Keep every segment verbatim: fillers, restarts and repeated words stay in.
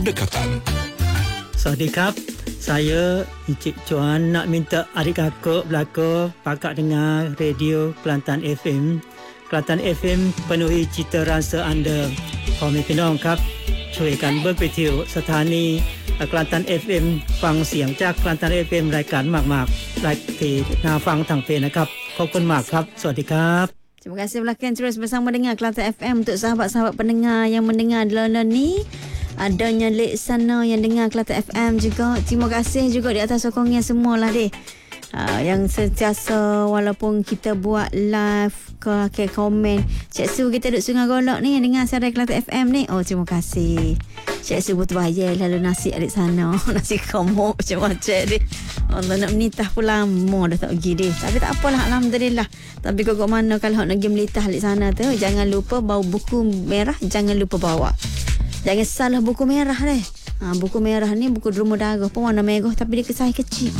pendekatan. Sawadikap, saya Encik Chuan nak minta adik kakak belakang pakak dengar radio Kelantan F M. Kelantan F M penuhi cita rasa anda. พ่อแม่พี่น้องครับช่วยกันเบิ่งไปเที่ยวสถานีกลันตัน เอฟ เอ็ม ฟังเสียงจากกลันตัน เอฟ เอ็ม รายการมากๆรายที่น่าฟังทางเพจนะครับขอบคุณมากครับสวัสดีครับ Terima kasih belakang terus bersama dengan Kelantan F M untuk sahabat-sahabat pendengar yang mendengar di London ni. Adanya Lek sana yang dengar Kelantan F M juga. Terima kasih juga di atas sokongan semualah deh. Uh, yang sentiasa walaupun kita buat live ke, ke komen Cik Su kita duduk Sungai Golok ni yang dengar siaran Kelantan F M ni. Oh terima kasih Cik Su buat bayar lalu nasi adik sana nasi komok macam-macam deh. Allah nak menitah pun lama dah tak pergi deh. Tapi tak apalah Alhamdulillah. Tapi kau kat mana kalau nak pergi melitah adik sana tu jangan lupa bawa buku merah. Jangan lupa bawa. Jangan salah buku merah deh. Ha, buku merah ni buku Derma Darah pun warna merah tapi dia kesai kecil.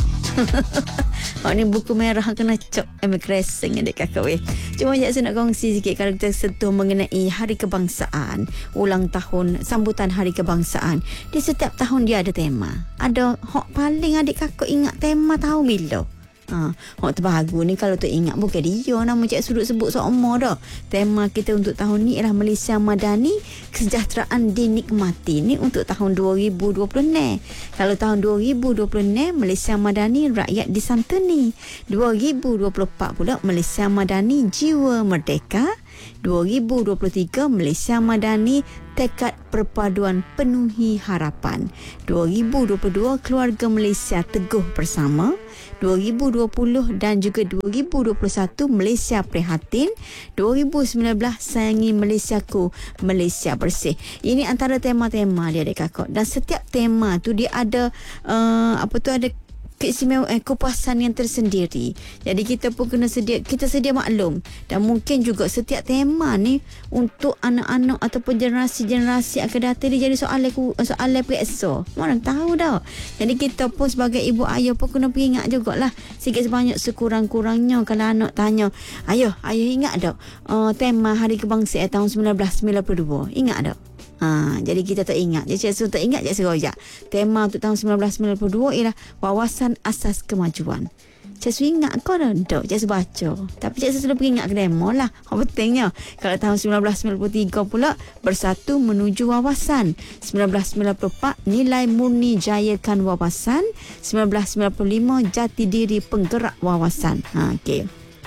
Oh ni buku merah kena cok emigration adik kakak weh. Cuma je saya nak kongsi sikit kalau kita sentuh mengenai Hari Kebangsaan, ulang tahun sambutan Hari Kebangsaan. Di setiap tahun dia ada tema. Ada hok paling adik kakak ingat tema tahun bila. Ha, hok terbaru ni kalau tu ingat bukan dia nama Cik Sudut sebut seumur dah. Tema kita untuk tahun ni ialah Malaysia Madani, kesejahteraan dinikmati. Ni untuk tahun dua ribu dua puluh enam. Kalau tahun dua ribu dua puluh enam Malaysia Madani, rakyat disantuni. dua ribu dua puluh empat pula Malaysia Madani, jiwa merdeka. dua ribu dua puluh tiga Malaysia Madani, tekad perpaduan penuhi harapan. dua ribu dua puluh dua keluarga Malaysia teguh bersama. dua ribu dua puluh dan juga dua ribu dua puluh satu Malaysia prihatin. dua ribu sembilan belas sayangi Malaysiaku, Malaysia bersih. Ini antara tema-tema dia adik kakak. Dan setiap tema tu dia ada uh, apa tu ada keistimewaan eh, kepuasan yang tersendiri. Jadi kita pun kena sedia, kita sedia maklum. Dan mungkin juga setiap tema ni untuk anak-anak ataupun generasi-generasi akan datang dia jadi soalan soalan periksa. Mana tahu dah. Jadi kita pun sebagai ibu ayah pun kena ingat jugalah. Sikit sebanyak sekurang-kurangnya kalau anak tanya, ayah, ayah ingat tak uh, tema Hari Kebangsaan tahun sembilan belas sembilan puluh dua? Ingat tak? Ha, jadi kita tak ingat. Jadi Cik Su tak ingat, Cik Su royak. Tema untuk tahun sembilan belas sembilan puluh dua ialah wawasan asas kemajuan. Cik Su ingat kau dah? Tak, Cik Su baca. Tapi Cik Su sudah pergi ingat ke demo lah. Oh, pentingnya. Kalau tahun sembilan belas sembilan puluh tiga pula, bersatu menuju wawasan. sembilan belas sembilan puluh empat, nilai murni jayakan wawasan. sembilan belas sembilan puluh lima, jati diri penggerak wawasan. Ha, okey.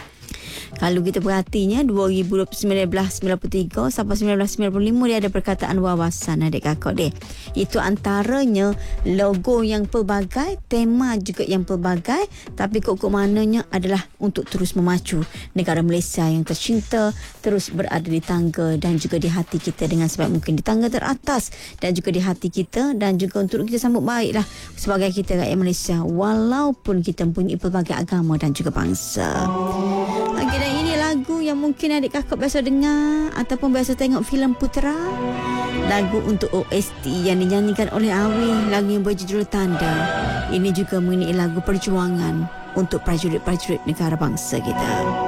Kalau kita perhatinya dua ribu sembilan belas sembilan puluh tiga sampai sembilan belas sembilan puluh lima dia ada perkataan wawasan adik kakak deh. Itu antaranya logo yang pelbagai, tema juga yang pelbagai, tapi kok-kok mananya adalah untuk terus memacu negara Malaysia yang tercinta terus berada di tangga dan juga di hati kita dengan sebab mungkin di tangga teratas dan juga di hati kita dan juga untuk kita sambut baiklah sebagai kita rakyat Malaysia walaupun kita mempunyai pelbagai agama dan juga bangsa. Okay, dan ini lagu yang mungkin adik kakak biasa dengar ataupun biasa tengok filem Putera. Lagu untuk O S T yang dinyanyikan oleh Awi, lagu yang berjudul Tanda. Ini juga mengenai lagu perjuangan untuk prajurit-prajurit negara bangsa kita.